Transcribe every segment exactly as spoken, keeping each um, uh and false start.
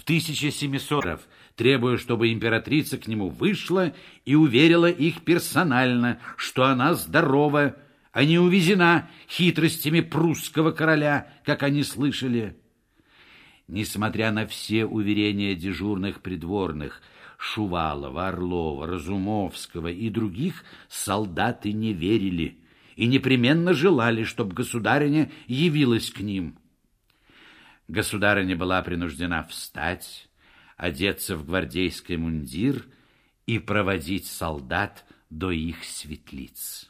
тысяча семисот, требуя, чтобы императрица к нему вышла и уверила их персонально, что она здорова, а не увезена хитростями прусского короля, как они слышали. Несмотря на все уверения дежурных придворных, Шувалова, Орлова, Разумовского и других, солдаты не верили и непременно желали, чтобы государыня явилась к ним. Государыня была принуждена встать, одеться в гвардейский мундир и проводить солдат до их светлиц.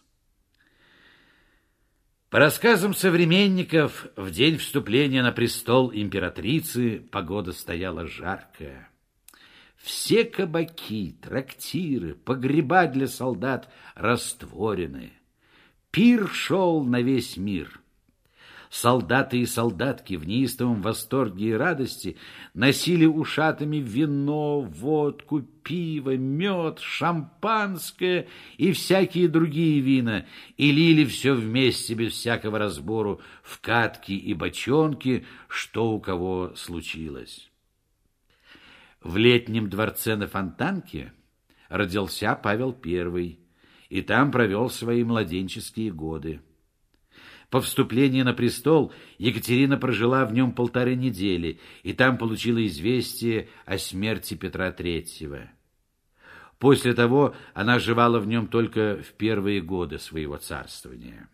По рассказам современников, в день вступления на престол императрицы погода стояла жаркая. Все кабаки, трактиры, погреба для солдат растворены. Пир шел на весь мир. Солдаты и солдатки в неистовом восторге и радости носили ушатами вино, водку, пиво, мед, шампанское и всякие другие вина и лили все вместе без всякого разбору в катки и бочонки, что у кого случилось. В летнем дворце на Фонтанке родился Павел Первый, и там провел свои младенческие годы. По вступлении на престол Екатерина прожила в нем полторы недели, и там получила известие о смерти Петра Третьего. После того она живала в нем только в первые годы своего царствования.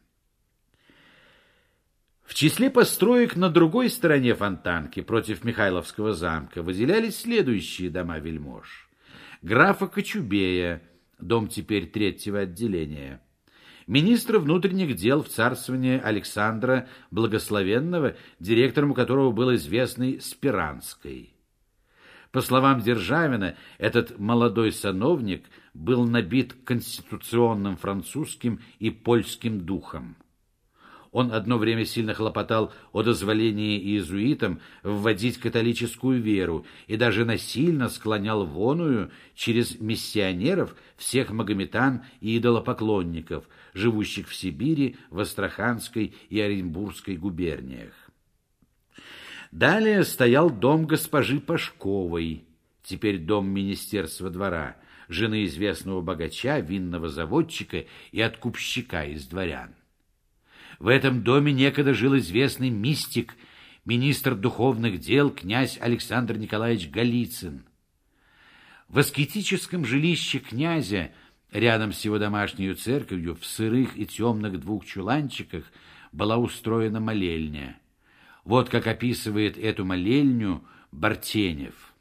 В числе построек на другой стороне Фонтанки, против Михайловского замка, выделялись следующие дома вельмож. Графа Кочубея, дом теперь третьего отделения, министра внутренних дел в царствовании Александра Благословенного, директором которого был известный Спиранский. По словам Державина, этот молодой сановник был набит конституционным французским и польским духом. Он одно время сильно хлопотал о дозволении иезуитам вводить католическую веру и даже насильно склонял воную через миссионеров всех магометан и идолопоклонников, живущих в Сибири, в Астраханской и Оренбургской губерниях. Далее стоял дом госпожи Пашковой, теперь дом Министерства двора, жены известного богача, винного заводчика и откупщика из дворян. В этом доме некогда жил известный мистик, министр духовных дел князь Александр Николаевич Голицын. В аскетическом жилище князя, рядом с его домашней церковью, в сырых и темных двух чуланчиках, была устроена молельня. Вот как описывает эту молельню Бартенев.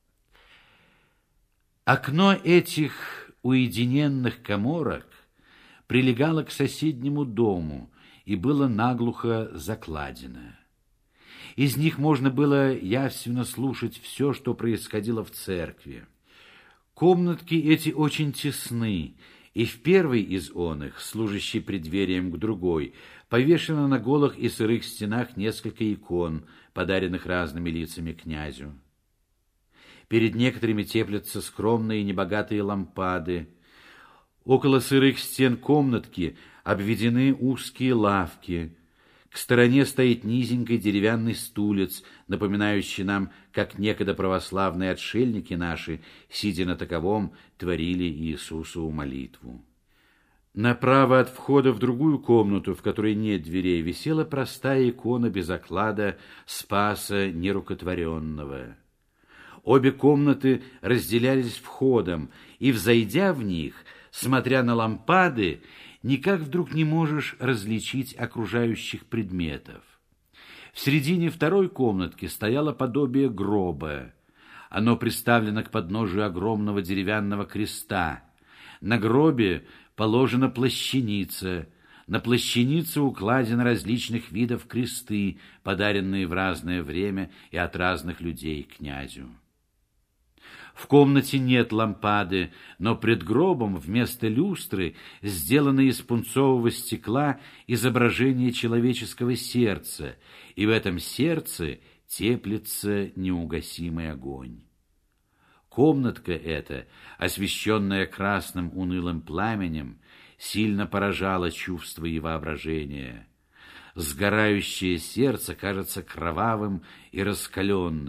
Окно этих уединенных каморок прилегало к соседнему дому и было наглухо закладено. Из них можно было явственно слушать все, что происходило в церкви. Комнатки эти очень тесны, и в первой из оных, служащей преддверием к другой, повешено на голых и сырых стенах несколько икон, подаренных разными лицами князю. Перед некоторыми теплятся скромные и небогатые лампады. Около сырых стен комнатки обведены узкие лавки. К стороне стоит низенький деревянный стулец, напоминающий нам, как некогда православные отшельники наши, сидя на таковом, творили Иисусову молитву. Направо от входа в другую комнату, в которой нет дверей, висела простая икона без оклада Спаса нерукотворенного. Обе комнаты разделялись входом, и, взойдя в них, смотря на лампады, никак вдруг не можешь различить окружающих предметов. В середине второй комнатки стояло подобие гроба. Оно приставлено к подножию огромного деревянного креста. На гробе положена плащаница. На плащанице укладены различных видов кресты, подаренные в разное время и от разных людей князю. В комнате нет лампады, но пред гробом вместо люстры сделано из пунцового стекла изображение человеческого сердца, и в этом сердце теплится неугасимый огонь. Комнатка эта, освещенная красным унылым пламенем, сильно поражала чувства и воображение. Сгорающее сердце кажется кровавым и раскаленным.